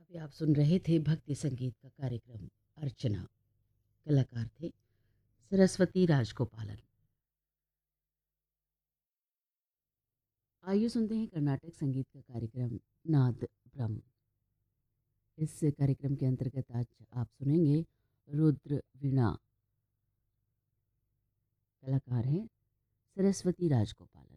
अभी आप सुन रहे थे भक्ति संगीत का कार्यक्रम अर्चना। कलाकार थे सरस्वती राजगोपालन। आइए सुनते हैं कर्नाटक संगीत का कार्यक्रम नाद ब्रह्म। इस कार्यक्रम के अंतर्गत आज आप सुनेंगे रुद्र वीणा। कलाकार हैं सरस्वती राजगोपालन।